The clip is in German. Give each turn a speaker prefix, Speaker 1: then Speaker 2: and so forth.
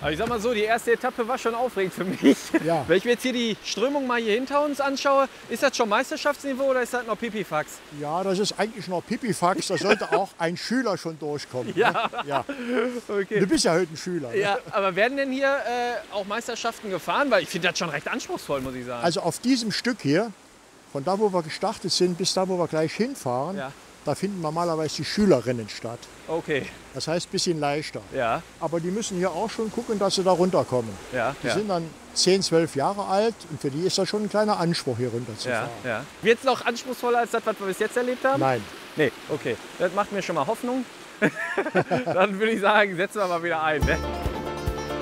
Speaker 1: Aber ich sag mal so, die erste Etappe war schon aufregend für mich.
Speaker 2: Ja.
Speaker 1: Wenn ich mir jetzt hier die Strömung mal hier hinter uns anschaue, ist das schon Meisterschaftsniveau oder ist das noch Pipifax?
Speaker 2: Ja, das ist eigentlich noch Pipifax. Da sollte auch ein Schüler schon durchkommen.
Speaker 1: Ja.
Speaker 2: Ne? Ja.
Speaker 1: Okay.
Speaker 2: Du bist ja heute ein Schüler. Ne?
Speaker 1: Ja, aber werden denn hier auch Meisterschaften gefahren? Weil ich finde das schon recht anspruchsvoll, muss ich sagen.
Speaker 2: Also auf diesem Stück hier, von da, wo wir gestartet sind, bis da, wo wir gleich hinfahren,
Speaker 1: Ja.
Speaker 2: da finden normalerweise die Schülerinnen statt.
Speaker 1: Okay,
Speaker 2: Das heißt, ein bisschen leichter.
Speaker 1: ja,
Speaker 2: Aber die müssen hier auch schon gucken, dass sie da runterkommen.
Speaker 1: ja,
Speaker 2: Die
Speaker 1: ja.
Speaker 2: sind dann 10, 12 Jahre alt und für die ist das schon ein kleiner Anspruch, hier
Speaker 1: Ja,
Speaker 2: runterzufahren.
Speaker 1: ja. Wird es noch anspruchsvoller als das, was wir bis jetzt erlebt haben?
Speaker 2: Nein.
Speaker 1: Nee, okay. Das macht mir schon mal Hoffnung. Dann würde ich sagen, setzen wir mal wieder ein. Ne?